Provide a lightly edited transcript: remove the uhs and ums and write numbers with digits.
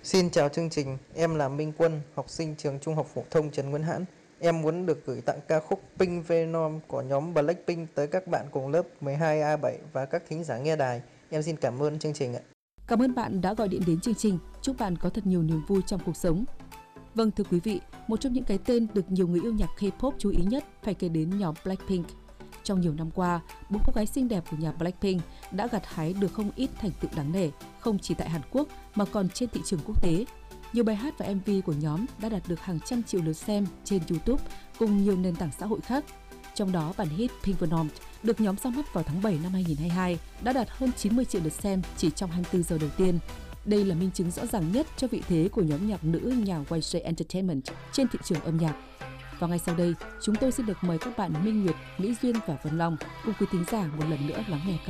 Xin chào chương trình, em là Minh Quân, học sinh trường Trung học phổ thông Trần Nguyên Hãn. Em muốn được gửi tặng ca khúc Pink Venom của nhóm Blackpink tới các bạn cùng lớp 12A7 và các thính giả nghe đài. Em xin cảm ơn chương trình ạ. Cảm ơn bạn đã gọi điện đến chương trình. Chúc bạn có thật nhiều niềm vui trong cuộc sống. Vâng, thưa quý vị, một trong những cái tên được nhiều người yêu nhạc K-pop chú ý nhất phải kể đến nhóm Blackpink. Trong nhiều năm qua, bốn cô gái xinh đẹp của nhà Blackpink đã gặt hái được không ít thành tựu đáng nể, không chỉ tại Hàn Quốc mà còn trên thị trường quốc tế. Nhiều bài hát và MV của nhóm đã đạt được hàng trăm triệu lượt xem trên YouTube cùng nhiều nền tảng xã hội khác. Trong đó, bản hit Pink Venom được nhóm ra mắt vào tháng 7 năm 2022 đã đạt hơn 90 triệu lượt xem chỉ trong 24 giờ đầu tiên. Đây là minh chứng rõ ràng nhất cho vị thế của nhóm nhạc nữ nhà YG Entertainment trên thị trường âm nhạc. Và ngay sau đây, chúng tôi xin được mời các bạn Minh Nguyệt, Mỹ Duyên và Vân Long cùng quý thính giả một lần nữa lắng nghe ca